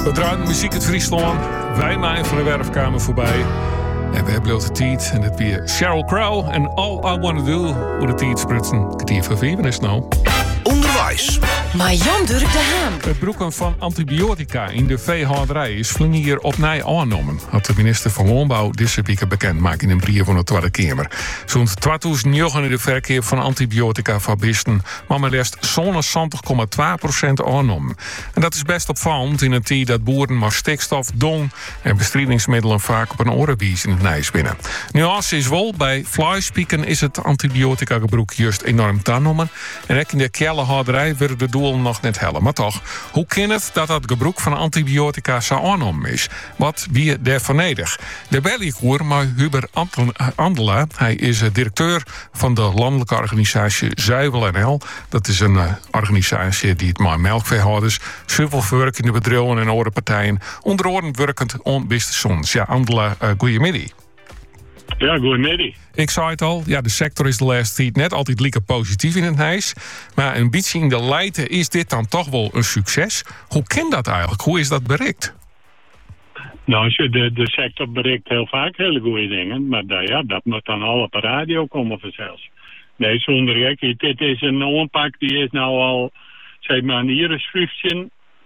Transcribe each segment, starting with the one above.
We draaien muziek uit Friesland. Wij maaien van de werfkamer voorbij. En we hebben de tijd. En het weer Sheryl Crow. En All I Wanna Do. Hoe de tijd sprutsen. Kwartier van 4 is nou. Onderwijs. Maar Jan Durk de Haan. Het gebruik van antibiotica in de veehouderij is hier opnieuw aangenomen. Had de minister van Landbouw deze week bekendgemaakt in een brief van de Tweede Kamer. Zo'n 2009 in de verkeer van antibiotica van beesten, maar liefst 70,2% aangenomen. En dat is best opvallend in een tijd dat boeren maar stikstof, dong en bestrijdingsmiddelen vaak op een orenbies in het nijs binnen. Nuance is wel, bij vleespieken is het antibiotica gebruik juist enorm toegenomen. En ook in de kellerhouderij werden de doelen nog net hellen. Maar toch, hoe kan het dat het gebruik van antibiotica zo aangenomen is? Wat wie daarvan nodig? De bellykoer, maar Hubert Andela, hij is directeur van de landelijke organisatie Zuivel NL. Dat is een organisatie die het maar melkveehouders, zoveel werk in de bedrijven en andere partijen, onder andere werkend onbeste soms. Ja, Andela, goeiemiddag. Ja, goedemiddag. Ik zei het al, ja, de sector is de laatste tijd net altijd lekker positief in het huis. Maar een beetje in de leiden is dit dan toch wel een succes. Hoe kan dat eigenlijk? Hoe is dat bereikt? Nou, de sector bereikt heel vaak hele goede dingen. Maar dat moet dan al op de radio komen vanzelfs. Nee, zonder gekheid. Dit is een aanpak die is nou al, zeg maar, een jaar 15.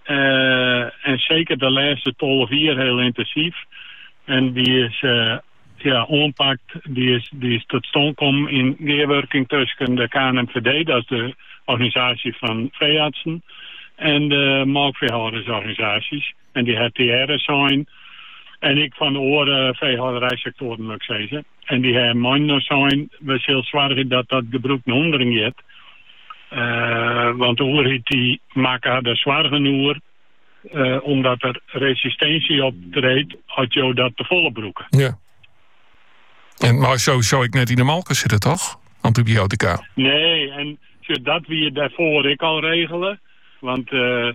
En zeker de laatste 12 jaar heel intensief. En die is... aanpakt, die is tot stand gekomen in meerwerking tussen de KNMVD, dat is de organisatie van veeartsen, en de melkveehoudersorganisaties. En die HTR zijn, en ik van de oren veehouderijsectoren moet ik zeggen. En die hebben mijn zijn, we zullen zwaar dat gebruik naar onderen gaat. Want de oren die maken er zwaar genoeg, omdat er resistentie optreedt, had je dat te volle broeken. Ja. Maar zo zou ik net in de malken zitten, toch? Antibiotica. Nee, en dat wie daarvoor ik al regelen. Want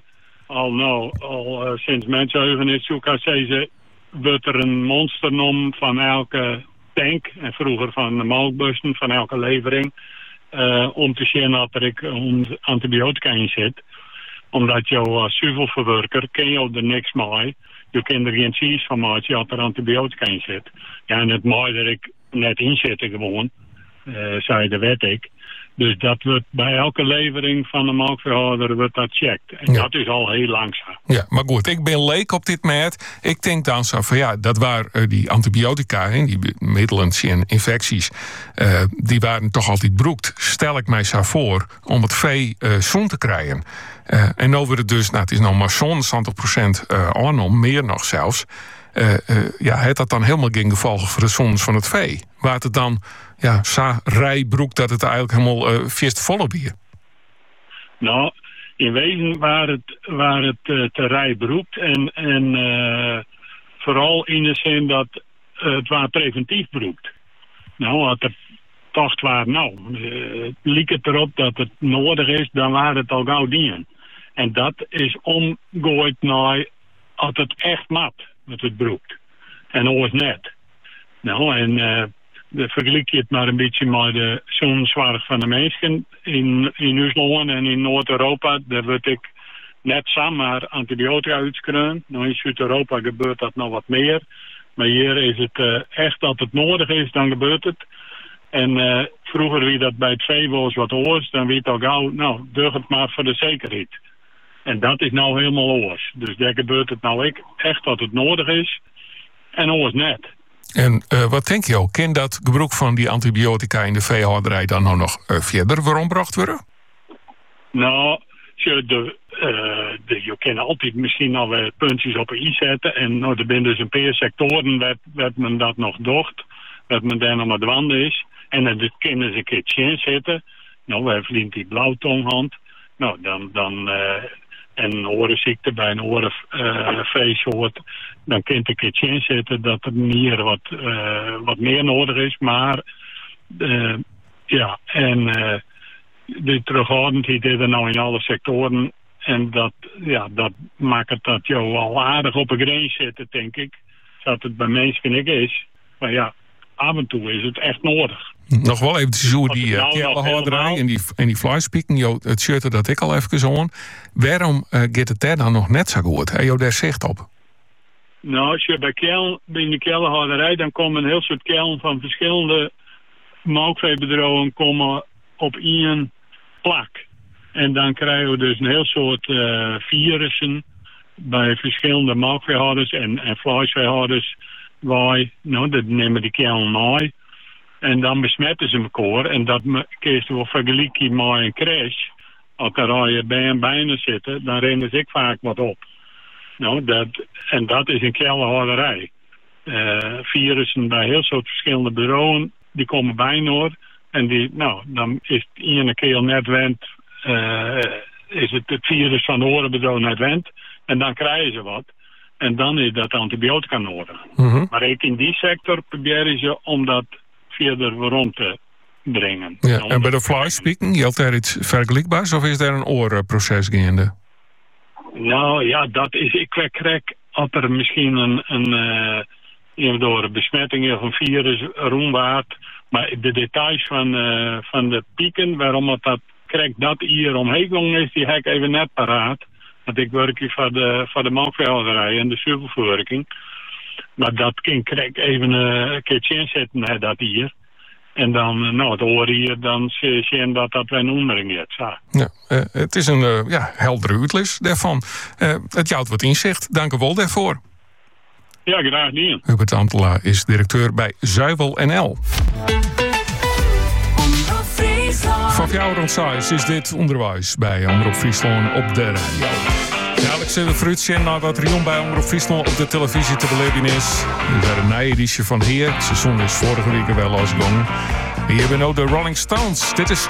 al sinds mensenheugen is ze wordt er een monster genomen van elke tank. En vroeger van de melkbussen, van elke levering. Om te zien dat er antibiotica in zit. Omdat je als zuivelverwerker ken je er niks mee. Je kunt er geen cheese van maken als er antibiotica in zit. Ja, en het mooie dat ik net in zit gewoon, zei de wet ik. Dus dat wordt bij elke levering van de melkveehouder wordt dat checkt. En dat is al heel langzaam. Ja, maar goed, ik ben leek op dit moment. Ik denk dan zo van ja, dat waren die antibiotica, die middelen en infecties, die waren toch altijd broekt. Stel ik mij zo voor om het vee zon te krijgen. En nou wordt het dus, het is nou maar 70% aangenomen, meer nog zelfs. Het dat dan helemaal geen gevolgen voor de zondes van het vee? Waar het dan rijbroek dat het eigenlijk helemaal vierst volle bier? Nou, in wezen waar het te rijbroekt en vooral in de zin dat het waar preventief broekt. Nou, had er tocht waar, liep het erop dat het nodig is, dan waren het al gauw dingen. En dat is omgooid naar als het echt mat met het broekt. En oors net. Nou, en vergelijk je het maar een beetje met de zonzorg van de mensen in Rusland en in Noord-Europa. Daar word ik net samen antibiotica uitskreun. Nou, in Zuid-Europa gebeurt dat nog wat meer. Maar hier is het echt dat het nodig is, dan gebeurt het. En vroeger wie dat bij het vee was wat oors, dan weet al gauw, doe het maar voor de zekerheid. En dat is nou helemaal oors. Dus daar gebeurt het nou echt dat het nodig is. En oors net. En wat denk je ook? Kan dat gebruik van die antibiotica in de veehouderij dan nou nog verder verombracht worden? Nou, je kan altijd misschien al wel puntjes op i zetten. En er zijn dus een paar sectoren waar men dat nog docht. Dat men daar nog maar dwande is. En dan kunnen ze een keertje in zitten. Nou, wij vliegen die blauwtonghand. Nou, dan en orenziekte bij een orenveesoort, dan kan een keertje in zitten dat er hier wat meer nodig is. Maar de terughoudendheid is er nou in alle sectoren. En dat maakt het dat je al aardig op een grens zit, denk ik. Dat het bij mensen niet is. Maar ja, af en toe is het echt nodig. Nog wel eventjes over die kellenhouderij en die vleispieken. Het shirt dat ik al even aan. Waarom gaat het daar dan nog net zo goed? Heb je daar zicht op? Nou, als je bij de kellenhouderij, dan komen een heel soort kellen van verschillende melkveebedrijven komen op één plak. En dan krijgen we dus een heel soort virussen bij verschillende melkveehouders en vleesveehouders. Dat nemen die kellen mee. En dan besmetten ze elkaar. En dat kun je wel vergelijken met een crash. Als er bijna zitten, dan rennen ze vaak wat op. Dat is een kellenhouderij. Virussen bij heel soort verschillende bureaus, die komen bijna. En dan is het ene keel net wend, is het virus van de orenbedrijf net wend. En dan krijgen ze wat. En dan is dat antibiotica nodig. Mm-hmm. Maar ook in die sector proberen ze om dat verder rond te brengen. Ja, en bij de vleispieken, geldt daar iets vergelijkbaars of is daar een oorproces gaande? Nou ja, dat is, ik krijg als er misschien een door een besmetting of een virus rondwaart. Maar de details van de pieken, waarom dat krijgt dat hier omheen is, die heb ik even net paraat. Want ik werk hier voor de melkveehouderij en de zuivelverwerking. Maar dat krijg ik even een keertje inzetten, dat hier. En dan, het horen hier, dan zie je dat wij een ondering heeft. Ja, het is een heldere uitleg daarvan. Het jouwt wat inzicht. Dank u wel daarvoor. Ja, graag gedaan. Hubert Antela is directeur bij Zuivel NL. Van jou rond 6 is dit onderwijs bij Omroep Friesland op de radio. Dadelijk zullen we vooruitzien naar wat Rion bij Omroep Friesland op de televisie te beleven is. We hebben een nieuwe editie van hier. Het seizoen is vorige week wel losgegaan. Hier hebben we ook de Rolling Stones. Dit is